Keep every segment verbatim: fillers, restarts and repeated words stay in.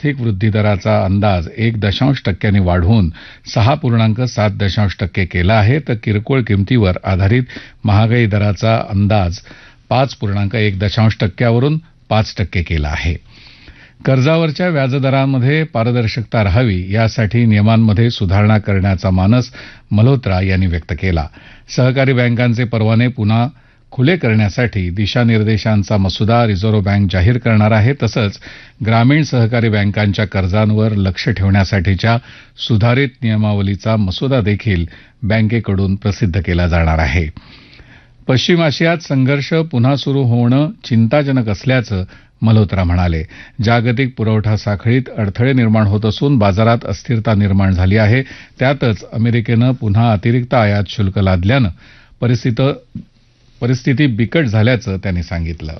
आर्थिक वृद्धी दराचा अंदाज एक दशांश टक्क्यांनी वाढवून सहा पूर्णांक सात दशांश टक्के केला आहे, तर किरकोळ किमतीवर आधारित महागाई दराचा अंदाज पाच पूर्णांक एक दशांश टक्क्यावरून पाच टक्के केला आहे. कर्जावरच्या व्याजदरांमध्ये पारदर्शकता राहावी यासाठी नियमांमध्ये सुधारणा करण्याचा मानस मल्होत्रा यांनी व्यक्त केला. सहकारी बँकांचे परवाने पुन्हा खुले करण्यासाठी दिशानिर्देशांचा मसुदा रिझर्व्ह बँक जाहीर करणार आहे. तसंच ग्रामीण सहकारी बँकांच्या कर्जांवर लक्ष ठेवण्यासाठीच्या सुधारित नियमावलीचा मसुदा देखील बँकेकडून प्रसिद्ध केला जाणार आहे. पश्चिम आशियात संघर्ष पुन्हा सुरू होणं चिंताजनक असल्याचं मल्होत्रा म्हणाले. जागतिक पुरवठा साखळीत अडथळे निर्माण होत असून बाजारात अस्थिरता निर्माण झाली आहे. त्यातच अमेरिकेनं पुन्हा अतिरिक्त आयात शुल्क लादल्यानं परिस्थिती परिस्थिती बिकट झाल्याचं त्यांनी सांगितलं.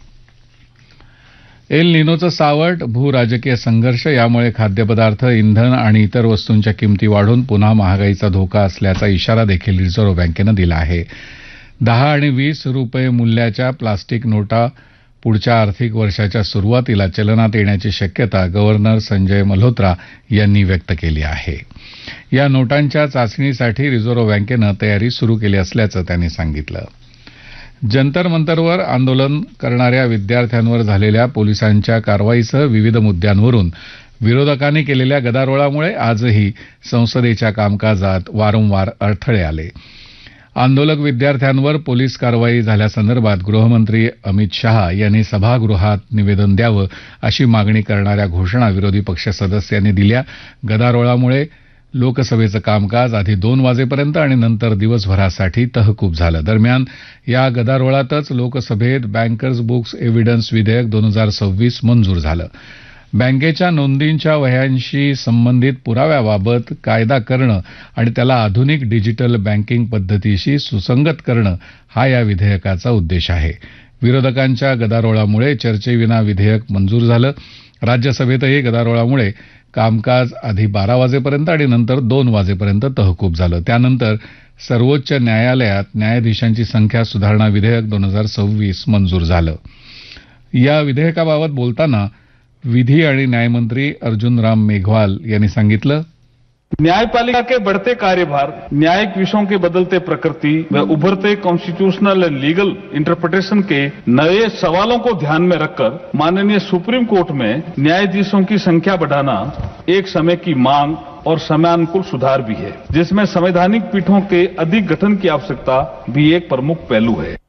एल निनोचं सावट, भूराजकीय संघर्ष यामुळे खाद्यपदार्थ, इंधन आणि इतर वस्तूंच्या किमती वाढून पुन्हा महागाईचा धोका असल्याचा इशारा देखील रिझर्व्ह बँकेनं दिला आहे. दहा आणि वीस रुपये मूल्याच्या प्लास्टिक नोटा पुढच्या आर्थिक वर्षाच्या सुरुवातीला चलनात येण्याची शक्यता गव्हर्नर संजय मल्होत्रा यांनी व्यक्त केली आहे. या नोटांच्या चाचणीसाठी रिझर्व्ह बँकेनं तयारी सुरू केली असल्याचं त्यांनी सांगितलं. जंतर मंतरवर आंदोलन करणाऱ्या विद्यार्थ्यांवर झालेल्या पोलिसांच्या कारवाईसह विविध मुद्द्यांवरून विरोधकांनी केलेल्या गदारोळामुळे आजही संसदेच्या कामकाजात वारंवार अडथळे आले. आंदोलक विद्यार्थ्यांवर पोलीस कारवाई झाल्यासंदर्भात गृहमंत्री अमित शहा यांनी सभागृहात निवेदन द्यावं अशी मागणी करणाऱ्या घोषणा विरोधी पक्ष सदस्यांनी दिल्या. गदारोळामुळे लोकसभेचं कामकाज आधी दोन वाजेपर्यंत आणि नंतर दिवसभरासाठी तहकूब झालं. दरम्यान या गदारोळातच लोकसभेत बँकर्स बुक्स एव्हिडन्स विधेयक दोन हजार सव्वीस मंजूर झालं. बँकेच्या नोंदींच्या वह्यांशी संबंधित पुराव्याबाबत कायदा करणं आणि त्याला आधुनिक डिजिटल बँकिंग पद्धतीशी सुसंगत करणं हा या विधेयकाचा उद्देश आहे. विरोधकांच्या गदारोळामुळे चर्चेविना विधेयक मंजूर झालं. राज्यसभेतही गदारोळामुळे कामकाज आधी बारा वाजेपर्यंत आणि नंतर दोन वाजेपर्यंत तहकूब झालं. त्यानंतर सर्वोच्च न्यायालयात न्यायाधीशांची संख्या सुधारणा विधेयक दोन हजार सव्वीस मंजूर झालं. या विधेयकाबाबत बोलताना विधी आणि न्यायमंत्री अर्जुन राम मेघवाल यांनी सांगितलं, न्यायपालिका के बढ़ते कार्यभार, न्यायिक विषयों की बदलते प्रकृति व उभरते कॉन्स्टिट्यूशनल एंड लीगल इंटरप्रिटेशन के नए सवालों को ध्यान में रखकर माननीय सुप्रीम कोर्ट में न्यायाधीशों की संख्या बढ़ाना एक समय की मांग और समयानुकूल सुधार भी है, जिसमें संवैधानिक पीठों के अधिक गठन की आवश्यकता भी एक प्रमुख पहलू है.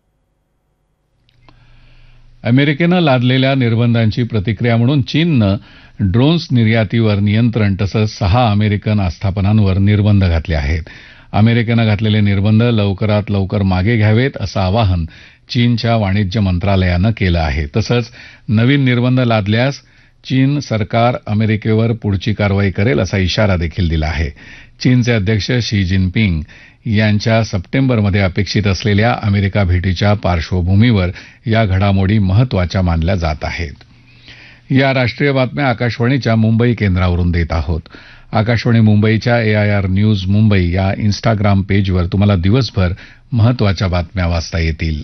अमेरिकेनं लादलेल्या निर्बंधांची प्रतिक्रिया म्हणून चीननं ड्रोन्स निर्यातीवर नियंत्रण तसंच सहा अमेरिकन आस्थापनांवर निर्बंध घातले आहेत. अमेरिकेनं घातलेले निर्बंध लवकरात लवकर मागे घ्यावेत असं आवाहन चीनच्या वाणिज्य मंत्रालयानं केलं आहे. तसंच नवीन निर्बंध लादल्यास चीन सरकार अमेरिकेवर पुढची कारवाई करेल असा इशारा देखील दिला आहे. चीनचे अध्यक्ष शी जिनपिंग यांच्या सप्टेंबरमध्ये अपेक्षित असलेल्या अमेरिका भेटीच्या पार्श्वभूमीवर या घडामोडी महत्वाच्या मानल्या जात आहेत. या राष्ट्रीय बातम्या आकाशवाणीच्या मुंबई केंद्रावरून देत आहोत. आकाशवाणी मुंबईच्या एआयआर न्यूज मुंबई या इन्स्टाग्राम पेजवर तुम्हाला दिवसभर महत्वाच्या बातम्या वाचता येतील.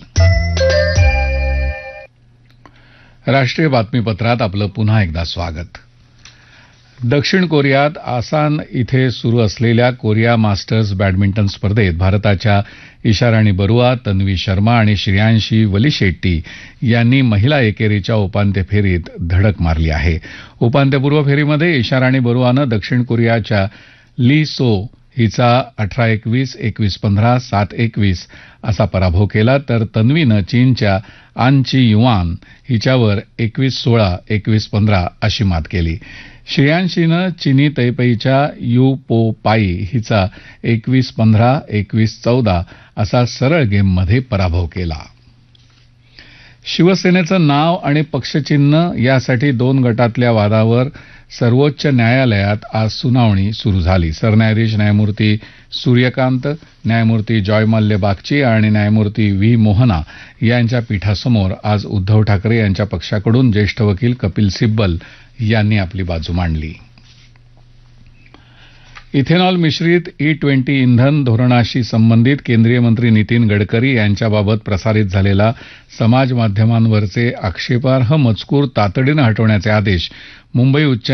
राष्ट्रीय बातमीपत्रात आपलं पुन्हा एकदा स्वागत. दक्षिण कोरियात आसान इथे सुरू असलेल्या कोरिया मास्टर्स बॅडमिंटन स्पर्धेत भारताच्या इशाराणी बरुआ, तन्वी शर्मा आणि श्रेयांशी वलीशेट्टी यांनी महिला एकेरीच्या उपांत्य फेरीत धडक मारली आहे. उपांत्यपूर्व फेरीमध्ये इशाराणी बरुआनं दक्षिण कोरियाच्या ली सो हिचा अठरा एकवीस, एकवीस पंधरा, सात एकवीस असा पराभव केला, तर तन्वीनं चीनच्या आन ची युआन हिच्यावर एकवीस सोळा, एकवीस पंधरा अशी मात केली. श्रेयांशीनं चिनी तैपेईच्या यू पो पाई हिचा एकवीस पंधरा, एकवीस चौदा असा सरळ गेममध्ये पराभव केला. शिवसेनेचं नाव आणि पक्षचिन्ह यासाठी दोन गटातल्या वादावर सर्वोच्च न्यायालयात आज सुनावणी सुरू झाली. सरन्यायाधीश न्यायमूर्ती सूर्यकांत, न्यायमूर्ती जॉयमाल्य बागची आणि न्यायमूर्ती व्ही मोहना यांच्या पीठासमोर आज उद्धव ठाकरे यांच्या पक्षाकडून ज्येष्ठ वकील कपिल सिब्बल यांनी आपली बाजू मांडली. इथेनॉल मिश्रित ई ट्वेंटी इंधन धोरणाशी संबंधित केंद्रीय मंत्री नितीन गडकरी यांच्याबाबत प्रसारित झालेला समाज माध्यमांवरचे आक्षेपार्ह मजकूर तातडीनं हटवण्याचे आदेश मुंबई उच्च